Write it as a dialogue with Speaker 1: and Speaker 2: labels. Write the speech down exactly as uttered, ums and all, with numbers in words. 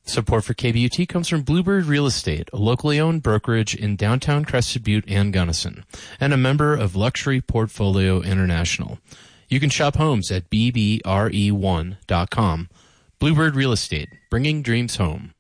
Speaker 1: Support for K B U T comes from Bluebird Real Estate, a locally owned brokerage in downtown Crested Butte and Gunnison, and a member of Luxury Portfolio International. You can shop homes at b b r e one dot com. Bluebird Real Estate, bringing dreams home.